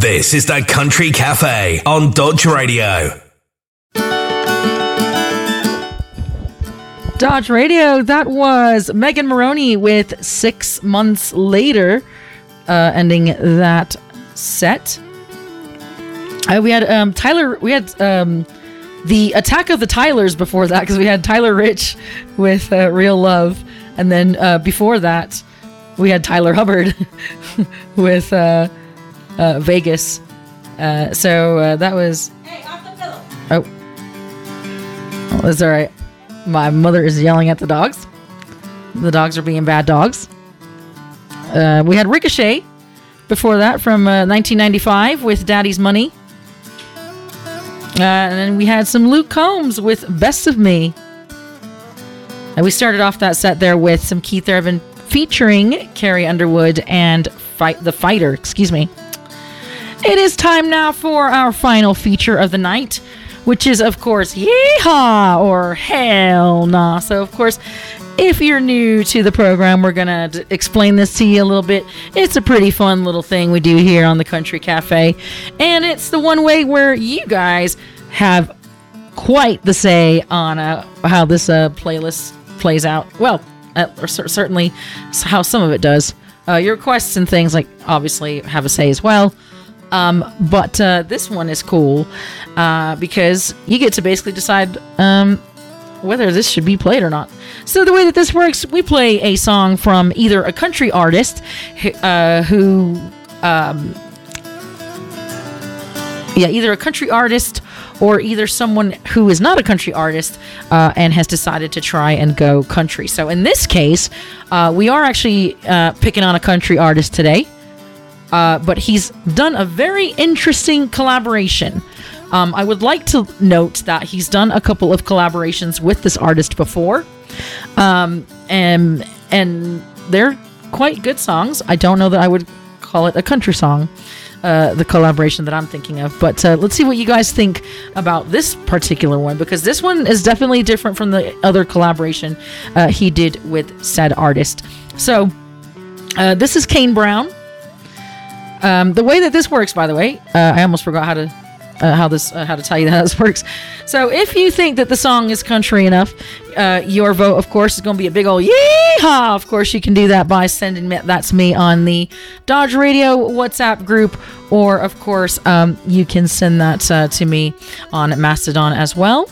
This is the Country Cafe on Dodge Radio. Dodge Radio, that was Megan Moroney with 6 Months Later, ending that set. We had Tyler, we had the Attack of the Tylers before that, because we had Tyler Rich with Real Love, and then before that we had Tyler Hubbard with Vegas. So that was... Hey, off the pillow! Oh, that's all right. My mother is yelling at the dogs. The dogs are being bad dogs. We had Ricochet before that from 1995 with Daddy's Money. And then we had some Luke Combs with Best of Me. And we started off that set there with some Keith Urban featuring Carrie Underwood and The Fighter. Excuse me. It is time now for our final feature of the night, which is, of course, Yeehaw or Hell Nah. So, of course, if you're new to the program, we're going to explain this to you a little bit. It's a pretty fun little thing we do here on the Country Cafe. And it's the one way where you guys have quite the say on how this playlist plays out. Well, or certainly how some of it does. Your requests and things, like, obviously have a say as well. But this one is cool because you get to basically decide whether this should be played or not. So the way that this works, we play a song from either a country artist either a country artist or either someone who is not a country artist and has decided to try and go country. So in this case, we are actually picking on a country artist today. But he's done a very interesting collaboration. I would like to note that he's done a couple of collaborations with this artist before. And they're quite good songs. I don't know that I would call it a country song, the collaboration that I'm thinking of. But let's see what you guys think about this particular one, because this one is definitely different from the other collaboration he did with said artist. So this is Kane Brown. The way that this works, by the way, I almost forgot how to tell you how this works. So if you think that the song is country enough, your vote, of course, is going to be a big old yeehaw. Of course, you can do that by sending that to me on the Dodge Radio WhatsApp group, or of course, you can send that to me on Mastodon as well.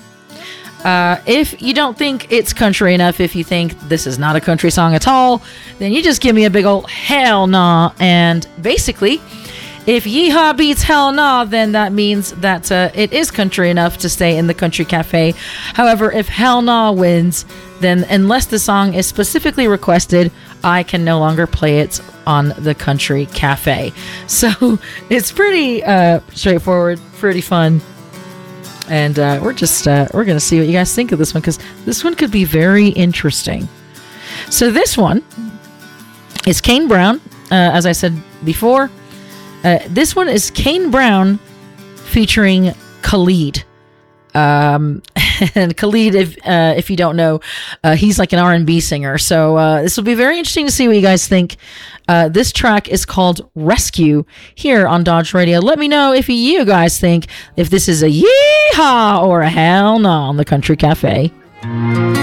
If you don't think it's country enough, if you think this is not a country song at all, then you just give me a big old hell nah. And basically, if yeehaw beats hell nah, then that means that it is country enough to stay in the Country Cafe. However, if hell nah wins, then unless the song is specifically requested, I can no longer play it on the Country Cafe. So it's pretty straightforward, pretty fun. And we're going to see what you guys think of this one, because this one could be very interesting. So this one is Kane Brown, as I said before. This one is Kane Brown featuring Khalid. And Khalid, if you don't know, he's like an R&B singer. So this will be very interesting to see what you guys think. This track is called Rescue here on Dodge Radio. Let me know if you guys think if this is a yeehaw or a hell no on the Country Cafe.